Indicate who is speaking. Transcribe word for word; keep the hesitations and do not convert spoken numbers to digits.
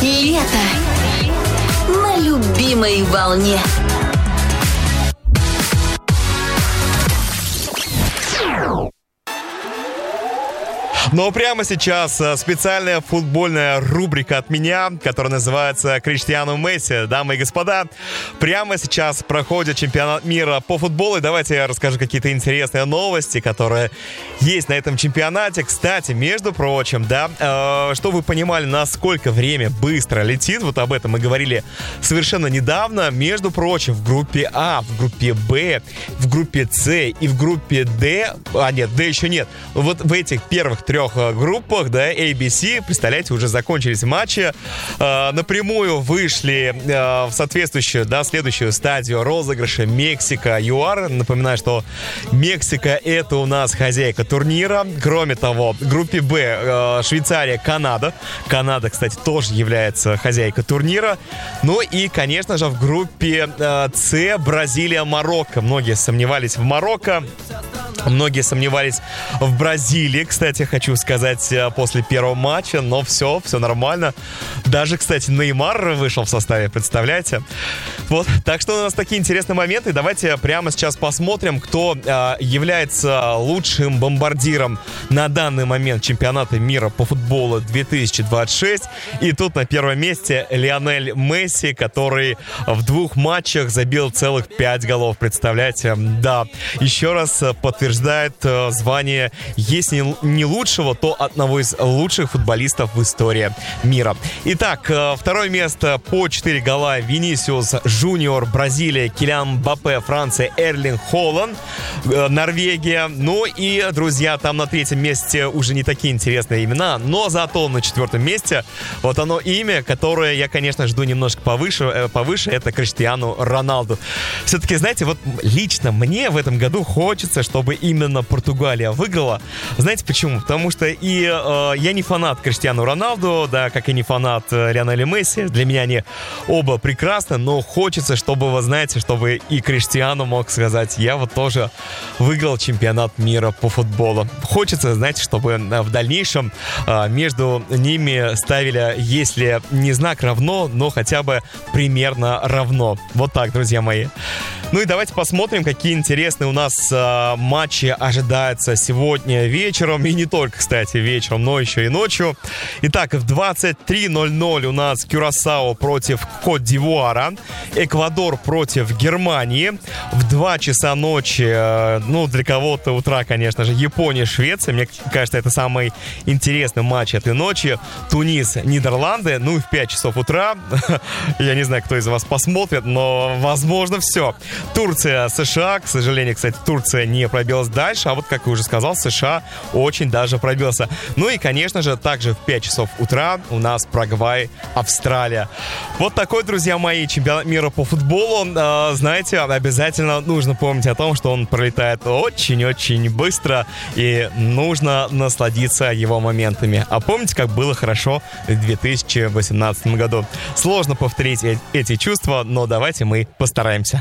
Speaker 1: Лето на любимой волне.
Speaker 2: Но прямо сейчас специальная футбольная рубрика от меня, которая называется «Криштиану Месси». Дамы и господа, прямо сейчас проходит чемпионат мира по футболу. И давайте я расскажу какие-то интересные новости, которые есть на этом чемпионате. Кстати, между прочим, да, э, чтобы вы понимали, насколько время быстро летит, вот об этом мы говорили совершенно недавно. Между прочим, в группе А, в группе Б, в группе С и в группе Д, а нет, Д еще нет, вот в этих первых трех группах, да, A, B, C, представляете, уже закончились матчи, э, напрямую вышли э, в соответствующую, да, следующую стадию розыгрыша Мексика, ЮАР. Напоминаю, что Мексика — это у нас хозяйка турнира. Кроме того, в группе Б э, Швейцария, Канада. Канада, кстати, тоже является хозяйкой турнира. Ну и, конечно же, в группе э, С Бразилия, Марокко. Многие сомневались в Марокко. Многие сомневались в Бразилии, кстати, хочу сказать, после первого матча, но все, все нормально. Даже, кстати, Неймар вышел в составе, представляете? Вот, так что у нас такие интересные моменты. Давайте прямо сейчас посмотрим, кто э, является лучшим бомбардиром на данный момент чемпионата мира по футболу две тысячи двадцать шесть. И тут на первом месте Лионель Месси, который в двух матчах забил целых пять голов, представляете? Да, еще раз подтверждаю, подтверждает э, звание, если не лучшего, то одного из лучших футболистов в истории мира. Итак, э, второе место по четыре гола Винисиус Жуниор, Бразилия, Килиан Мбаппе, Франция, Эрлинг Холланд, э, Норвегия. Ну и, друзья, там на третьем месте уже не такие интересные имена, но зато на четвертом месте вот оно имя, которое я, конечно, жду немножко повыше, э, повыше, это Криштиану Роналду. Все-таки, знаете, вот лично мне в этом году хочется, чтобы именно Португалия выиграла. Знаете почему? Потому что и э, я не фанат Криштиану Роналду, да, как и не фанат э, Лионеля Месси. Для меня они оба прекрасны, но хочется, чтобы, вы знаете, чтобы и Криштиану мог сказать: я вот тоже выиграл чемпионат мира по футболу. Хочется, знаете, чтобы в дальнейшем э, между ними ставили, если не знак равно, но хотя бы примерно равно. Вот так, друзья мои. Ну и давайте посмотрим, какие интересные у нас э, матчи ожидаются сегодня вечером. И не только, кстати, вечером, но еще и ночью. Итак, в двадцать три ноль ноль у нас Кюрасао против Кот-д'Ивуара. Эквадор против Германии. В два часа ночи, э, ну, для кого-то утра, конечно же, Япония, Швеция. Мне кажется, это самый интересный матч этой ночи. Тунис, Нидерланды. Ну и в пять часов утра, я не знаю, кто из вас посмотрит, но возможно все. Турция, США. К сожалению, кстати, Турция не пробилась дальше, а вот, как я уже сказал, США очень даже пробился. Ну и, конечно же, также в пять часов утра у нас Парагвай, Австралия. Вот такой, друзья мои, чемпионат мира по футболу. А, знаете, обязательно нужно помнить о том, что он пролетает очень-очень быстро, и нужно насладиться его моментами. А помните, как было хорошо в две тысячи восемнадцатом году? Сложно повторить эти чувства, но давайте мы постараемся.